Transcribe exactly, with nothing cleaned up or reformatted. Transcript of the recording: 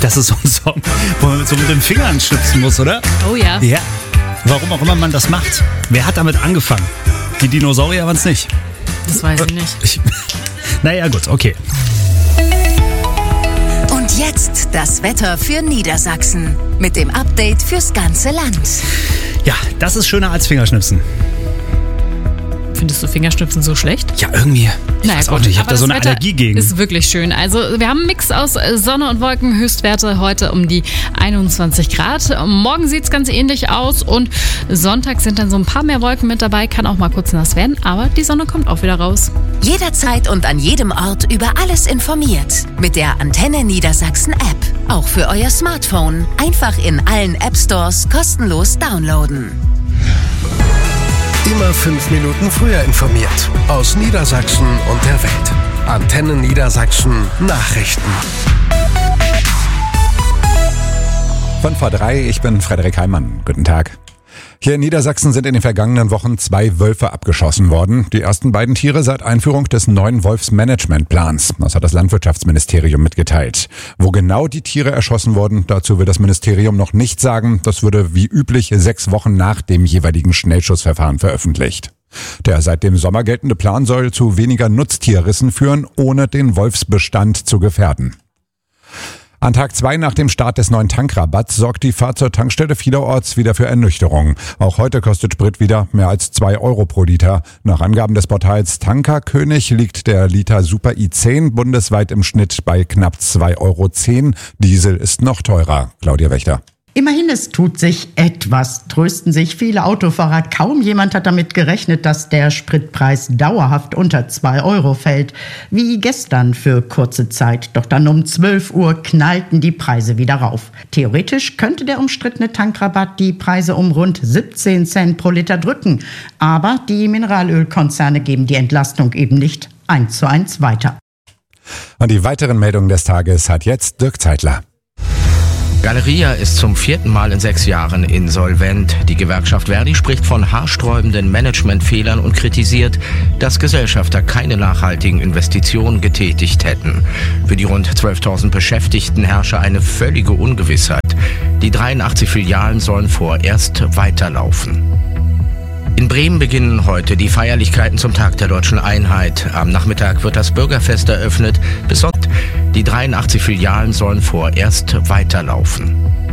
Das ist so ein Song, wo man mit so mit den Fingern schnipsen muss, oder? Oh ja. Ja. Warum auch immer man das macht. Wer hat damit angefangen? Die Dinosaurier waren es nicht. Das weiß ich nicht. Ich, naja, gut, okay. Und jetzt das Wetter für Niedersachsen. Mit dem Update fürs ganze Land. Ja, das ist schöner als Fingerschnipsen. Findest du Fingerschnipsen so schlecht? Ja, irgendwie. Ich Naja, weiß auch gut, nicht, ich habe aber da so das eine Wetter Allergie gegen. Ist wirklich schön. Also wir haben einen Mix aus Sonne und Wolken, Höchstwerte heute um die einundzwanzig Grad. Morgen sieht es ganz ähnlich aus und Sonntag sind dann so ein paar mehr Wolken mit dabei, kann auch mal kurz nass werden, aber die Sonne kommt auch wieder raus. Jederzeit und an jedem Ort über alles informiert. Mit der Antenne Niedersachsen App. Auch für euer Smartphone. Einfach in allen App Stores kostenlos downloaden. Immer fünf Minuten früher informiert. Aus Niedersachsen und der Welt. Antenne Niedersachsen Nachrichten. Von vor drei, ich bin Frederik Heimann. Guten Tag. Hier in Niedersachsen sind in den vergangenen Wochen zwei Wölfe abgeschossen worden. Die ersten beiden Tiere seit Einführung des neuen Wolfsmanagementplans. Das hat das Landwirtschaftsministerium mitgeteilt. Wo genau die Tiere erschossen wurden, dazu will das Ministerium noch nicht sagen. Das wurde wie üblich sechs Wochen nach dem jeweiligen Schnellschussverfahren veröffentlicht. Der seit dem Sommer geltende Plan soll zu weniger Nutztierrissen führen, ohne den Wolfsbestand zu gefährden. An Tag zwei nach dem Start des neuen Tankrabatts sorgt die Fahrt zur Tankstelle vielerorts wieder für Ernüchterung. Auch heute kostet Sprit wieder mehr als zwei Euro pro Liter. Nach Angaben des Portals Tankerkönig liegt der Liter Super I zehn bundesweit im Schnitt bei knapp zwei Euro zehn. Diesel ist noch teurer. Claudia Wächter. Immerhin, es tut sich etwas, trösten sich viele Autofahrer. Kaum jemand hat damit gerechnet, dass der Spritpreis dauerhaft unter zwei Euro fällt. Wie gestern für kurze Zeit. Doch dann um zwölf Uhr knallten die Preise wieder rauf. Theoretisch könnte der umstrittene Tankrabatt die Preise um rund siebzehn Cent pro Liter drücken. Aber die Mineralölkonzerne geben die Entlastung eben nicht eins zu eins weiter. Und die weiteren Meldungen des Tages hat jetzt Dirk Zeitler. Galeria ist zum vierten Mal in sechs Jahren insolvent. Die Gewerkschaft Verdi spricht von haarsträubenden Managementfehlern und kritisiert, dass Gesellschafter keine nachhaltigen Investitionen getätigt hätten. Für die rund zwölftausend Beschäftigten herrsche eine völlige Ungewissheit. Die dreiundachtzig Filialen sollen vorerst weiterlaufen. In Bremen beginnen heute die Feierlichkeiten zum Tag der Deutschen Einheit. Am Nachmittag wird das Bürgerfest eröffnet. Bis Sonntag. Die dreiundachtzig Filialen sollen vorerst weiterlaufen.